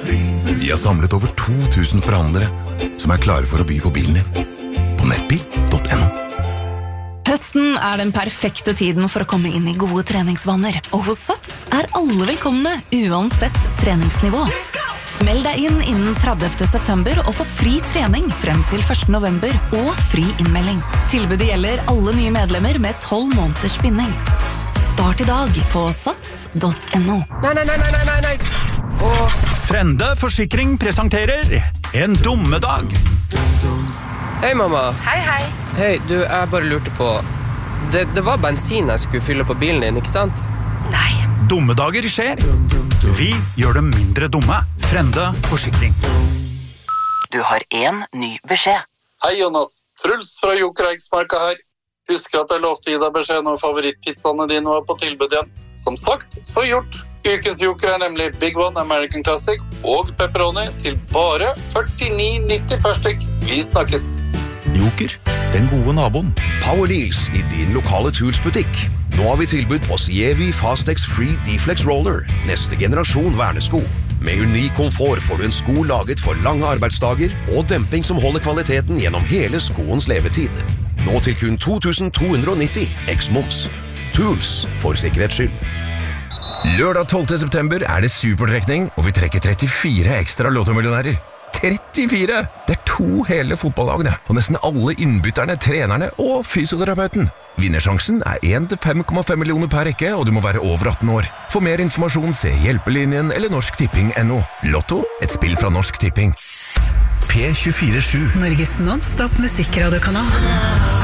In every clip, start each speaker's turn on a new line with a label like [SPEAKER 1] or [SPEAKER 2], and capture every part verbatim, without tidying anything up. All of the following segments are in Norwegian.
[SPEAKER 1] Vi har samlet over to tusen forhandlere som er klare for å by på bilen din. På nettbil punktum no.
[SPEAKER 2] Høsten er den perfekte tiden for å komme inn i gode treningsvaner, og hos Sats er alle velkomne, uansett treningsnivå. Meld deg inn innen tredivte september og få fri trening frem til første november og fri innmelding. Tilbudet gjelder alle nye medlemmer med tolv måneders binding. Start i dag på sats punktum no.
[SPEAKER 3] Nei, nei, nei, nei, nei, nei. Åh.
[SPEAKER 4] Frende Forsikring presenterer En dommedag.
[SPEAKER 3] Hei, mamma.
[SPEAKER 5] Hei, hei.
[SPEAKER 3] Hei, du, jeg bare lurte på det, det var bensin jeg skulle fylle på bilen din, ikke sant?
[SPEAKER 5] Nei.
[SPEAKER 4] Dommedager skjer. Vi gjør dem mindre dumme. Frende Forsikring.
[SPEAKER 6] Du har en ny beskjed.
[SPEAKER 7] Hei, Jonas. Truls fra Joker Eiksmarka her. Husker at jeg lovte å gi deg beskjed når favorittpizzaene dine var på tilbud igjen. Som sagt, så gjort. Ukens Joker er nemlig Big One American Classic og pepperoni til bare førtini nitti per stykk. Vi snakkes.
[SPEAKER 8] Joker, den gode naboen. Power Deals i din lokale Tools-butikk. Nå har vi tilbud på Sievi Fastex Free Deflex Roller, neste generasjon vernesko. Med unik komfort får du en sko laget for lange arbeidsdager og demping som holder kvaliteten gjennom hele skoens levetid. Nå til kun to tusen to hundre nitti, eks-moms. Tools, for sikkerhets skyld.
[SPEAKER 9] Lørdag tolvte september er det supertrekning, og vi trekker trettifire ekstra lottomillionærer. trettifire! Det er to hele fotballagene, og nesten alle innbytterne, trenerne og fysioterapeuten. Vinnersjansen er en til fem komma fem millioner per rekke, og du må være over atten år. For mer informasjon, se Hjelpelinjen eller Norsk Tipping punktum no. Lotto, et spill fra Norsk Tipping. P tjuefire sju.
[SPEAKER 10] Norges non-stop musikkradiokanal.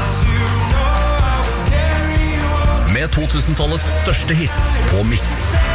[SPEAKER 9] Med to tusen-tallets største hits på Mix.